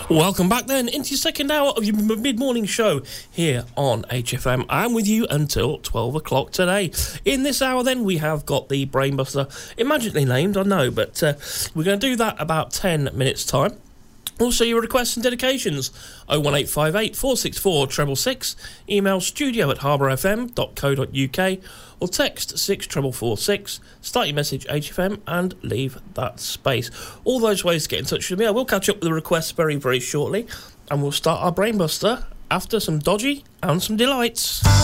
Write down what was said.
Welcome back then into your second hour of your mid-morning show here on HFM. I'm with you until 12 o'clock today. In this hour then we have got the Brainbuster, imaginally named, I know, but we're going to do that about 10 minutes time. Also, your requests and dedications, 01858 464 666, email studio@harbourfm.co.uk, or text 64446, start your message HFM and leave that space. All those ways to get in touch with me. I will catch up with the requests very, very shortly, and we'll start our Brainbuster after some Dodgy and some Delights.